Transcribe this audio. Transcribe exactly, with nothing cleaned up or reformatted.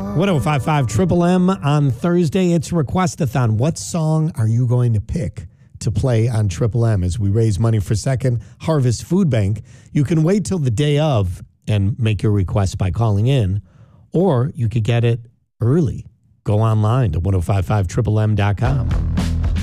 one oh five point five Triple M on Thursday. It's Requestathon. What song are you going to pick to play on Triple M as we raise money for Second Harvest Food Bank? You can wait till the day of and make your request by calling in, or you could get it early. Go online to ten fifty-five triple m dot com.